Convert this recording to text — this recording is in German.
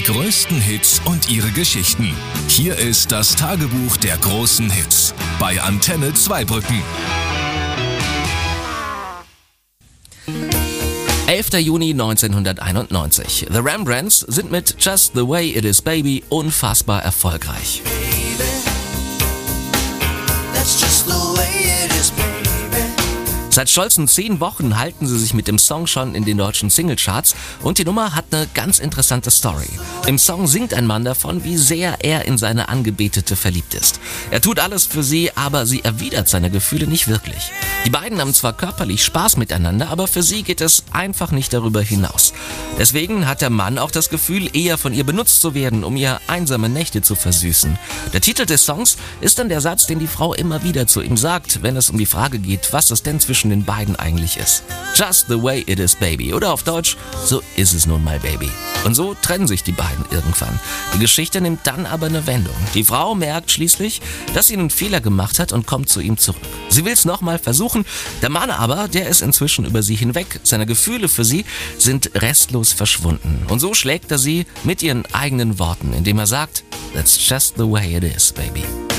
größten Hits und ihre Geschichten. Hier ist das Tagebuch der großen Hits bei Antenne Zweibrücken. 11. Juni 1991. The Rembrandts sind mit Just the Way It Is Baby unfassbar erfolgreich. Seit stolzen 10 Wochen halten sie sich mit dem Song schon in den deutschen Singlecharts und die Nummer hat eine ganz interessante Story. Im Song singt ein Mann davon, wie sehr er in seine Angebetete verliebt ist. Er tut alles für sie, aber sie erwidert seine Gefühle nicht wirklich. Die beiden haben zwar körperlich Spaß miteinander, aber für sie geht es einfach nicht darüber hinaus. Deswegen hat der Mann auch das Gefühl, eher von ihr benutzt zu werden, um ihr einsame Nächte zu versüßen. Der Titel des Songs ist dann der Satz, den die Frau immer wieder zu ihm sagt, wenn es um die Frage geht, was es denn zwischen den beiden eigentlich ist. Just the way it is, baby. Oder auf Deutsch, so ist es nun mal, Baby. Und so trennen sich die beiden irgendwann. Die Geschichte nimmt dann aber eine Wendung. Die Frau merkt schließlich, dass sie einen Fehler gemacht hat und kommt zu ihm zurück. Sie will es nochmal versuchen, der Mann aber, der ist inzwischen über sie hinweg. Seine Gefühle für sie sind restlos verschwunden. Und so schlägt er sie mit ihren eigenen Worten, indem er sagt, That's just the way it is, baby.